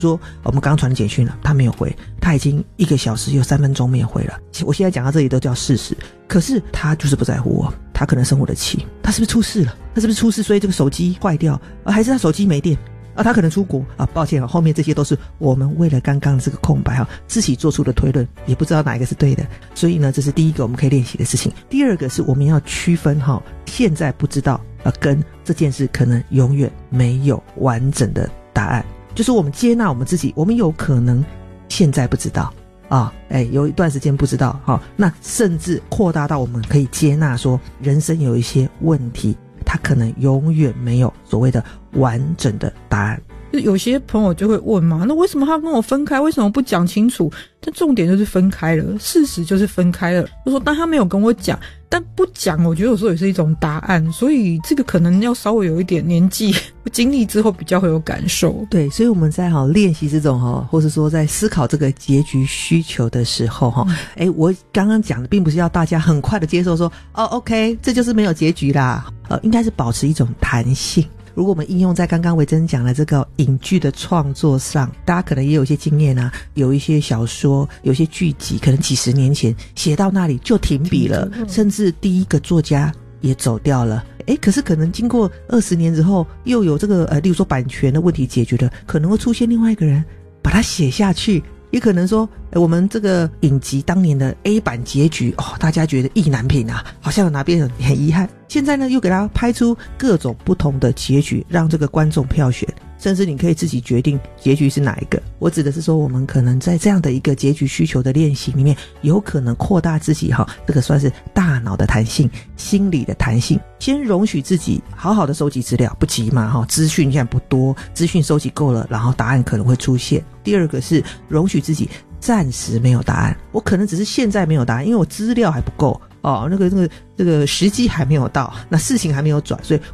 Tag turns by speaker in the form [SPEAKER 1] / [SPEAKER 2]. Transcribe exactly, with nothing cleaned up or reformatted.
[SPEAKER 1] 说我们刚传简讯了，他没有回，他已经一个小时有三分钟没有回了。我现在讲到这里都叫事实，可是他就是不在乎我，他可能生我的气，他是不是出事了？他是不是出事？所以这个手机坏掉，啊，还是他手机没电？啊，他可能出国啊，抱歉啊，后面这些都是我们为了刚刚这个空白哈、啊，自己做出的推论，也不知道哪一个是对的。所以呢，这是第一个我们可以练习的事情。第二个是我们要区分哈、啊，现在不知道啊，跟这件事可能永远没有完整的答案。就是我们接纳我们自己，我们有可能现在不知道啊，哎，有一段时间不知道哈、啊，那甚至扩大到我们可以接纳说，人生有一些问题。他可能永远没有所谓的完整的答案。
[SPEAKER 2] 就有些朋友就会问嘛，那为什么他跟我分开？为什么不讲清楚？但重点就是分开了，事实就是分开了。就说但他没有跟我讲，但不讲，我觉得有时候也是一种答案。所以这个可能要稍微有一点年纪经历之后比较会有感受。
[SPEAKER 1] 对，所以我们在哈练习这种哈，或是说在思考这个结局需求的时候哈，哎、嗯，我刚刚讲的并不是要大家很快的接受说哦 ，OK， 这就是没有结局啦。呃，应该是保持一种弹性。如果我们应用在刚刚维珍讲的这个影剧的创作上，大家可能也有一些经验啊，有一些小说，有一些剧集可能几十年前写到那里就停笔了，甚至第一个作家也走掉了。诶，可是可能经过二十年之后，又有这个呃，例如说版权的问题解决了，可能会出现另外一个人把它写下去。也可能说我们这个影集当年的 A 版结局哦，大家觉得意难平啊，好像有哪边很遗憾，现在呢又给他拍出各种不同的结局，让这个观众票选，甚至你可以自己决定结局是哪一个。我指的是说我们可能在这样的一个结局需求的练习里面，有可能扩大自己哈，这个算是大脑的弹性，心理的弹性，先容许自己好好的收集资料，不急嘛哈，资讯现在不多，资讯收集够了，然后答案可能会出现。第二个是容许自己暂时没有答案，我可能只是现在没有答案，因为我资料还不够哦，那个那个这个时机还没有到，那事情还没有转，所以